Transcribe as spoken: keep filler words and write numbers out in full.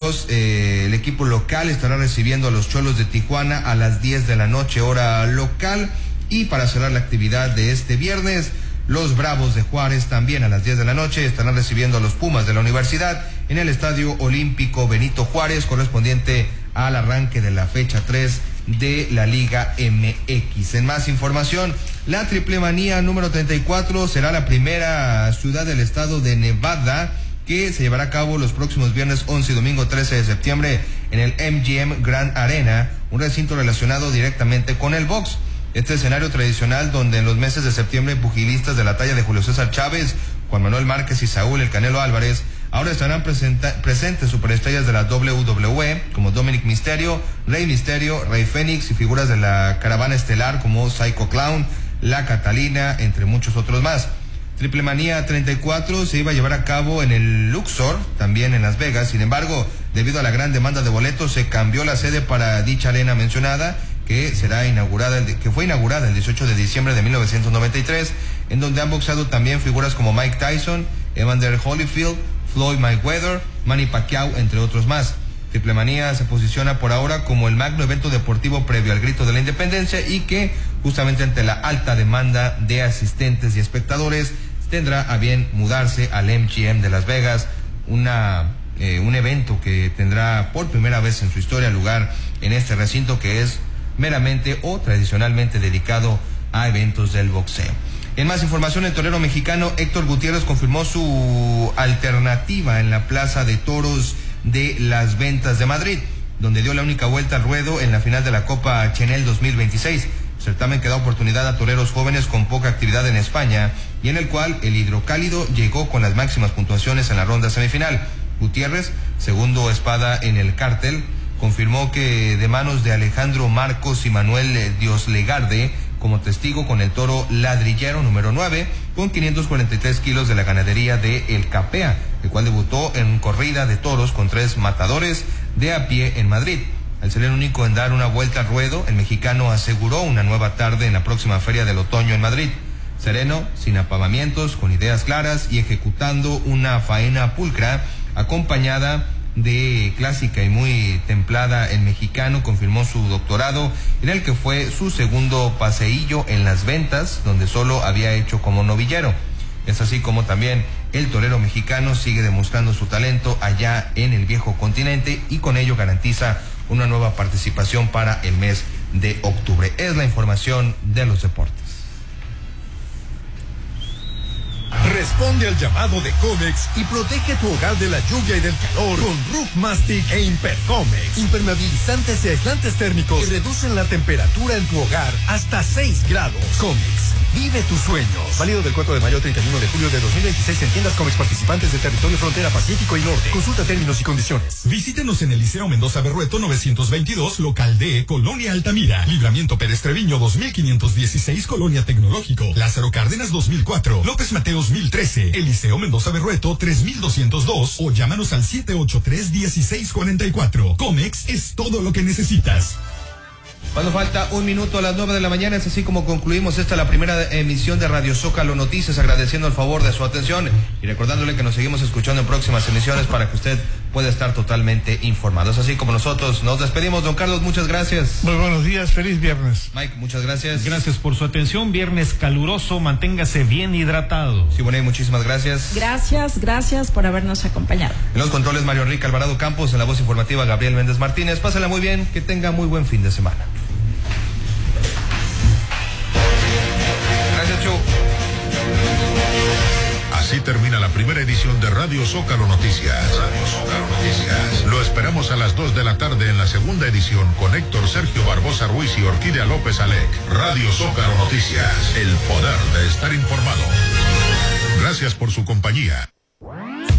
Los, eh, el equipo local estará recibiendo a los Cholos de Tijuana a las diez de la noche, hora local. Y para cerrar la actividad de este viernes, los Bravos de Juárez también a las diez de la noche estarán recibiendo a los Pumas de la Universidad en el Estadio Olímpico Benito Juárez, correspondiente al arranque de la fecha tres de la Liga M X. En más información, la Triple Manía número treinta y cuatro será la primera ciudad del estado de Nevada que se llevará a cabo los próximos viernes once y domingo trece de septiembre en el M G M Grand Arena, un recinto relacionado directamente con el box. Este escenario tradicional donde en los meses de septiembre pugilistas de la talla de Julio César Chávez, Juan Manuel Márquez y Saúl El Canelo Álvarez ahora estarán presenta- presentes superestrellas de la W W E como Dominic Mysterio, Rey Mysterio, Rey Fénix y figuras de la caravana estelar como Psycho Clown, La Catalina, entre muchos otros más. Triple Manía treinta y cuatro se iba a llevar a cabo en el Luxor, también en Las Vegas. Sin embargo, debido a la gran demanda de boletos, se cambió la sede para dicha arena mencionada, que será inaugurada, el, que fue inaugurada el dieciocho de diciembre de mil novecientos noventa y tres, en donde han boxeado también figuras como Mike Tyson, Evander Holyfield, Floyd Mayweather, Manny Pacquiao, entre otros más. Triple Manía se posiciona por ahora como el magno evento deportivo previo al grito de la independencia y que, justamente ante la alta demanda de asistentes y espectadores, tendrá a bien mudarse al M G M de Las Vegas, una, eh, un evento que tendrá por primera vez en su historia lugar en este recinto que es meramente o tradicionalmente dedicado a eventos del boxeo. En más información, el torero mexicano Héctor Gutiérrez confirmó su alternativa en la Plaza de Toros de Las Ventas de Madrid, donde dio la única vuelta al ruedo en la final de la Copa Chenel dos mil veintiséis, certamen que da oportunidad a toreros jóvenes con poca actividad en España y en el cual el hidrocálido llegó con las máximas puntuaciones en la ronda semifinal. Gutiérrez, segundo espada en el cártel, confirmó que de manos de Alejandro Marcos y Manuel Dioslegarde, como testigo con el toro Ladrillero número nueve, con quinientos cuarenta y tres kilos de la ganadería de El Capea, el cual debutó en corrida de toros con tres matadores de a pie en Madrid. Al ser el único en dar una vuelta al ruedo, el mexicano aseguró una nueva tarde en la próxima Feria del Otoño en Madrid. Sereno, sin apavamientos, con ideas claras y ejecutando una faena pulcra, acompañada de clásica y muy templada, el mexicano confirmó su doctorado, en el que fue su segundo paseillo en Las Ventas, donde solo había hecho como novillero. Es así como también el torero mexicano sigue demostrando su talento allá en el viejo continente y con ello garantiza una nueva participación para el mes de octubre. Es la información de los deportes. Responde al llamado de Comex y protege tu hogar de la lluvia y del calor con Roof Mastic e Impercomex. Impermeabilizantes y aislantes térmicos que reducen la temperatura en tu hogar hasta seis grados. Comex, vive tus sueños. Válido del cuatro de mayo al treinta y uno de julio de dos mil veintiséis en tiendas Comex participantes de territorio frontera Pacífico y Norte. Consulta términos y condiciones. Visítenos en el Liceo Mendoza Berrueto novecientos veintidós, local D, Colonia Altamira. Libramiento Pérez Treviño dos mil quinientos dieciséis, Colonia Tecnológico. Lázaro Cárdenas dos mil cuatro. López Mateos dos mil trece. Eliseo Mendoza Berrueto tres mil doscientos dos o llámanos al siete ocho tres, uno seis cuatro cuatro. Comex es todo lo que necesitas. Cuando falta un minuto a las nueve de la mañana, es así como concluimos esta la primera emisión de Radio Zócalo Noticias, agradeciendo el favor de su atención y recordándole que nos seguimos escuchando en próximas emisiones para que usted pueda estar totalmente informado. Es así como nosotros nos despedimos. Don Carlos, muchas gracias. Muy buenos días, feliz viernes. Mike, muchas gracias. Gracias por su atención, viernes caluroso, manténgase bien hidratado. Siboney, muchísimas gracias. Gracias, gracias por habernos acompañado. En los controles, Mario Enrique Alvarado Campos, en la voz informativa, Gabriel Méndez Martínez. Pásala muy bien, que tenga muy buen fin de semana. Gracias, Chu. Así termina la primera edición de Radio Zócalo Noticias. Radio Zócalo Noticias. Lo esperamos a las dos de la tarde en la segunda edición con Héctor Sergio Barbosa Ruiz y Orquídea López Alec. Radio Zócalo Noticias. El poder de estar informado. Gracias por su compañía.